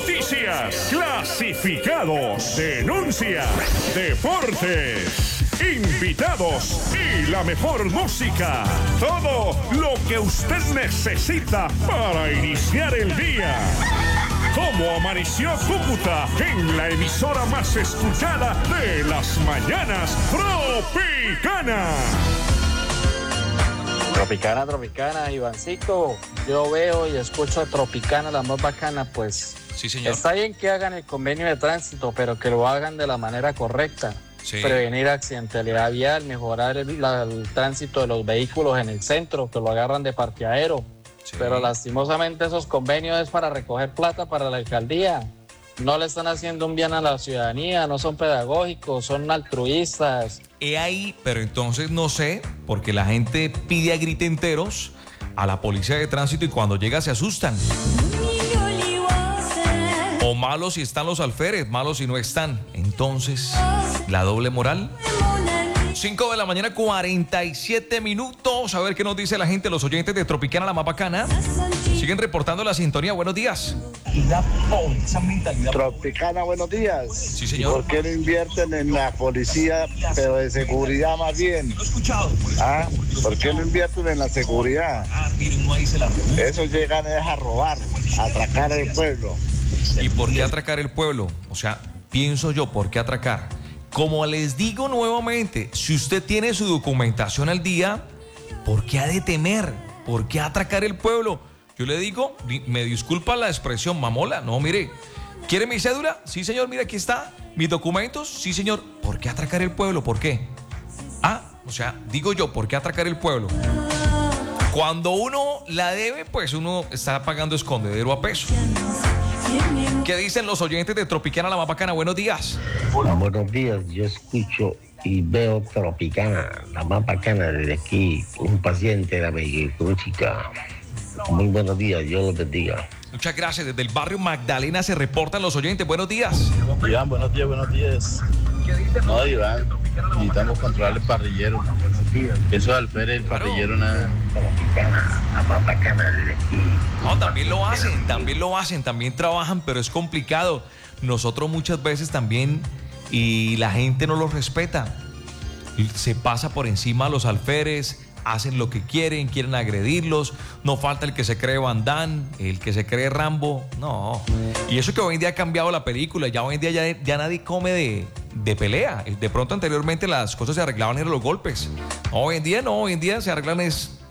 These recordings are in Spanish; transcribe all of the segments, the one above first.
noticias, clasificados, denuncias, deportes, invitados y la mejor música. Todo lo que usted necesita para iniciar el día. ¿Cómo amaneció Cúcuta? En la emisora más escuchada de las mañanas, Tropicana. Tropicana, Ivancito. Yo veo y escucho a Tropicana, la más bacana, pues. Sí, señor. Está bien que hagan el convenio de tránsito, pero que lo hagan de la manera correcta. Sí. Prevenir accidentalidad vial, mejorar el tránsito de los vehículos en el centro, que lo agarran de parqueadero. Sí. Pero lastimosamente esos convenios es para recoger plata para la alcaldía. No le están haciendo un bien a la ciudadanía, no son pedagógicos, son altruistas. He ahí, pero entonces no sé, porque la gente pide a grito enteros a la policía de tránsito y cuando llega se asustan. O malos si están los alférez, malos si no están. Entonces, la doble moral. 5 de la mañana, 47 minutos. A ver qué nos dice la gente, los oyentes de Tropicana, la más bacana. Siguen reportando la sintonía. Buenos días. Tropicana, buenos días. Sí, señor. ¿Por qué no invierten en la policía, pero de seguridad más bien? ¿Por qué no invierten en la seguridad? Eso llegan a robar, a atracar al pueblo. ¿Y por qué atracar el pueblo? O sea, pienso yo, ¿por qué atracar? Como les digo nuevamente, si usted tiene su documentación al día, ¿por qué ha de temer? ¿Por qué atracar el pueblo? Yo le digo, me disculpa la expresión, mamola. No, mire, ¿quiere mi cédula? Sí, señor, mire, aquí está. ¿Mis documentos? Sí, señor. ¿Por qué atracar el pueblo? ¿Por qué? O sea, digo yo, ¿por qué atracar el pueblo? Cuando uno la debe, pues uno está pagando escondedero a peso. ¿Qué dicen los oyentes de Tropicana, la más bacana? Buenos días. Buenos días, yo escucho y veo Tropicana, la más bacana desde aquí, un paciente de la Bellicrúchica. Muy buenos días, Dios los bendiga. Muchas gracias, desde el barrio Magdalena se reportan los oyentes. Buenos días. Iván, buenos días. No, Iván, necesitamos controlar el parrillero. Eso de alférez, el parrillero, nada. La más bacana desde aquí. No, también lo hacen, también trabajan, pero es complicado. Nosotros muchas veces también, y la gente no los respeta. Se pasa por encima a los alférez, hacen lo que quieren agredirlos. No falta el que se cree Van Damme, el que se cree Rambo. No. Y eso que hoy en día ha cambiado la película. Ya hoy en día ya nadie come de pelea. De pronto anteriormente las cosas se arreglaban en los golpes. Hoy en día no, hoy en día se arreglan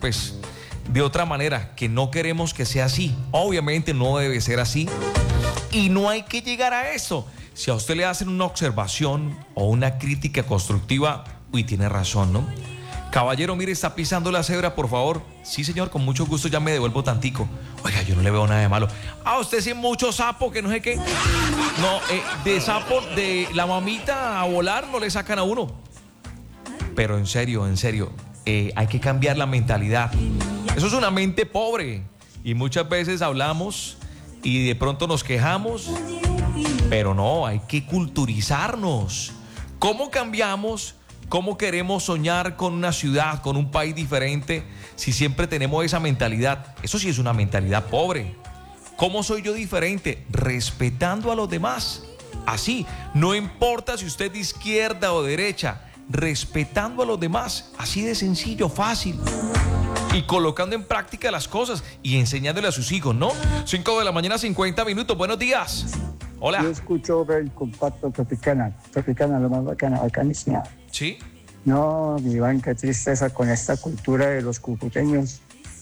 de otra manera, que no queremos que sea así. Obviamente no debe ser así. Y no hay que llegar a eso. Si a usted le hacen una observación o una crítica constructiva, tiene razón, ¿no? Caballero, mire, está pisando la cebra, por favor. Sí, señor, con mucho gusto ya me devuelvo tantico. Oiga, yo no le veo nada de malo. Usted sí es mucho sapo, que no sé qué. No, de sapo, de la mamita a volar no le sacan a uno. Pero en serio, hay que cambiar la mentalidad. Eso es una mente pobre. Y muchas veces hablamos y de pronto nos quejamos. Pero no, hay que culturizarnos. ¿Cómo cambiamos? ¿Cómo queremos soñar con una ciudad, con un país diferente, si siempre tenemos esa mentalidad? Eso sí es una mentalidad pobre. ¿Cómo soy yo diferente? Respetando a los demás. Así, no importa si usted es de izquierda o derecha, respetando a los demás. Así de sencillo, fácil. Y colocando en práctica las cosas y enseñándole a sus hijos, ¿no? 5 de la mañana, 50 minutos. Buenos días. Hola. Yo escucho el compacto Tropicana, lo más bacana, bacanísima. ¿Sí? No, Iván, qué tristeza con esta cultura de los cucuteños.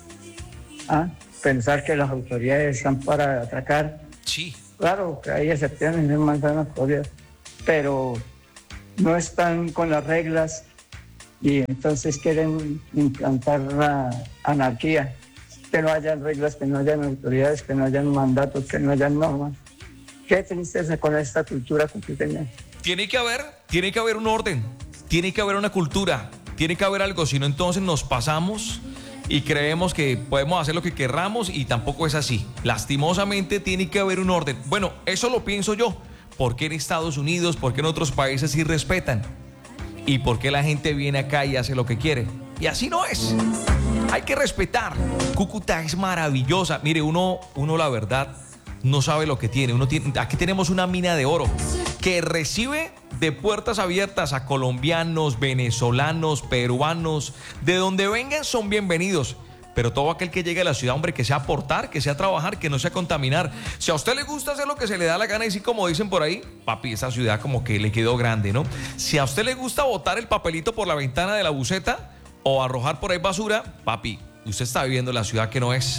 Pensar que las autoridades están para atacar. Sí. Claro, que hay excepciones en manzanas todavía, pero no están con las reglas y entonces quieren implantar la anarquía. Que no hayan reglas, que no hayan autoridades, que no hayan mandatos, que no hayan normas. Qué tristeza con esta cultura cucuteña. Tiene que haber un orden. Tiene que haber una cultura, tiene que haber algo, si no entonces nos pasamos y creemos que podemos hacer lo que querramos y tampoco es así. Lastimosamente tiene que haber un orden. Bueno, eso lo pienso yo. ¿Por qué en Estados Unidos, por qué en otros países sí respetan? ¿Y por qué la gente viene acá y hace lo que quiere? Y así no es. Hay que respetar. Cúcuta es maravillosa. Mire, uno la verdad no sabe lo que tiene. Aquí tenemos una mina de oro que recibe de puertas abiertas a colombianos, venezolanos, peruanos, de donde vengan son bienvenidos. Pero todo aquel que llegue a la ciudad, hombre, que sea aportar, que sea trabajar, que no sea contaminar. Si a usted le gusta hacer lo que se le da la gana, y sí, como dicen por ahí, papi, esa ciudad como que le quedó grande, ¿no? Si a usted le gusta botar el papelito por la ventana de la buseta o arrojar por ahí basura, papi, usted está viviendo la ciudad que no es.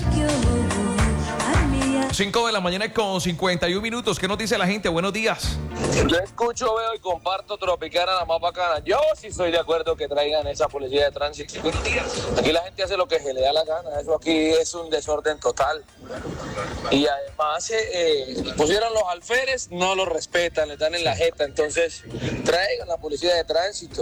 5 de la mañana con 51 minutos. ¿Qué nos dice la gente? Buenos días. Yo escucho, veo y comparto Tropicana, la más bacana. Yo sí estoy de acuerdo que traigan esa policía de tránsito. Aquí la gente hace lo que se le da la gana. Eso aquí es un desorden total. Y además pusieron los alférez, no los respetan, les dan en la jeta. Entonces traigan la policía de tránsito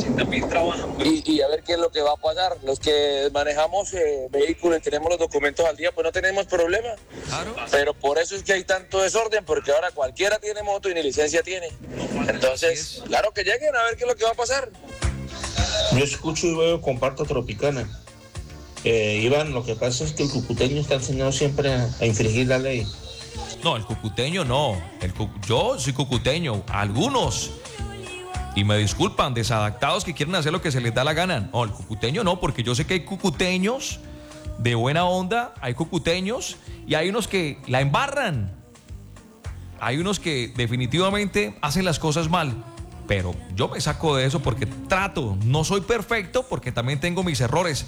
y a ver qué es lo que va a pasar. Los que manejamos vehículos y tenemos los documentos al día, pues no tenemos problema. Claro. Pero por eso es que hay tanto desorden, porque ahora cualquiera tiene moto y ni licencia tiene. Entonces, claro que lleguen a ver qué es lo que va a pasar. Yo escucho y veo, comparto Tropicana. Iván, lo que pasa es que el cucuteño está enseñado siempre a infringir la ley. No, el cucuteño no. Yo soy cucuteño. Algunos, y me disculpan, desadaptados que quieren hacer lo que se les da la gana. No, el cucuteño no, porque yo sé que hay cucuteños de buena onda, hay cucuteños y hay unos que la embarran. Hay unos que definitivamente hacen las cosas mal. Pero yo me saco de eso porque trato. No soy perfecto porque también tengo mis errores.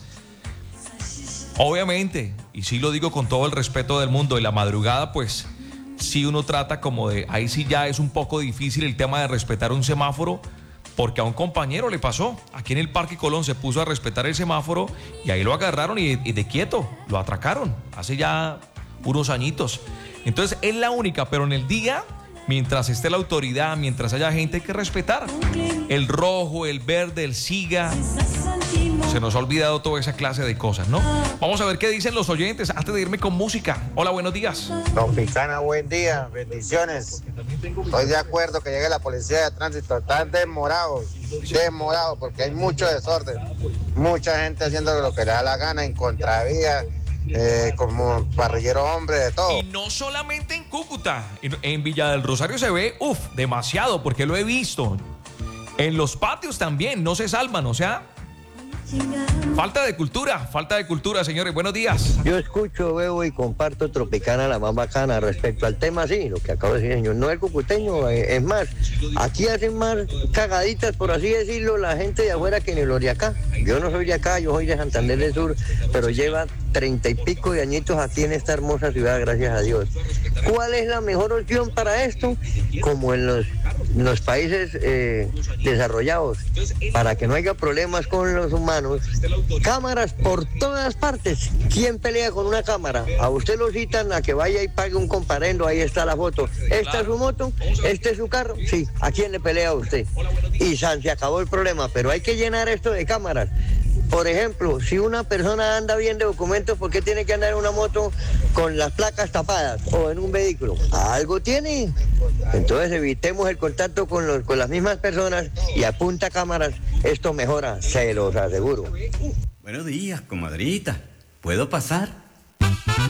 Obviamente, y sí lo digo con todo el respeto del mundo, en la madrugada pues sí uno trata como de, ahí sí ya es un poco difícil el tema de respetar un semáforo, porque a un compañero le pasó, aquí en el Parque Colón se puso a respetar el semáforo y ahí lo agarraron y de quieto, lo atracaron, hace ya unos añitos. Entonces es la única, pero en el día, mientras esté la autoridad, mientras haya gente, hay que respetar. El rojo, el verde, el siga. Se nos ha olvidado toda esa clase de cosas, ¿no? Vamos a ver qué dicen los oyentes antes de irme con música. Hola, buenos días. Tropicana, buen día, bendiciones. Estoy de acuerdo que llegue la policía de tránsito. Están demorados porque hay mucho desorden. Mucha gente haciendo lo que le da la gana en contravía. Como parrillero hombre, de todo. Y no solamente en Cúcuta, en Villa del Rosario se ve, demasiado, porque lo he visto. En los patios también, no se salvan, o sea, falta de cultura, señores. Buenos días. Yo escucho, veo y comparto Tropicana, la más bacana. Respecto al tema, sí, lo que acabo de decir, señor, no el cucuteño, es más, aquí hacen más cagaditas, por así decirlo, la gente de afuera que ni los de acá. Yo no soy de acá, yo soy de Santander del Sur, pero lleva 30 y pico de añitos aquí en esta hermosa ciudad, gracias a Dios. ¿Cuál es la mejor opción para esto? Como en los países desarrollados, para que no haya problemas con los humanos, cámaras por todas partes. ¿Quién pelea con una cámara? A usted lo citan a que vaya y pague un comparendo, ahí está la foto. ¿Esta es su moto? ¿Este es su carro? Sí. ¿A quién le pelea a usted? Y se acabó el problema, pero hay que llenar esto de cámaras. Por ejemplo, si una persona anda bien de documentos, ¿por qué tiene que andar en una moto con las placas tapadas o en un vehículo? Algo tiene. Entonces evitemos el contacto con las mismas personas y a punta cámaras esto mejora, se los aseguro. Buenos días, comadrita. ¿Puedo pasar?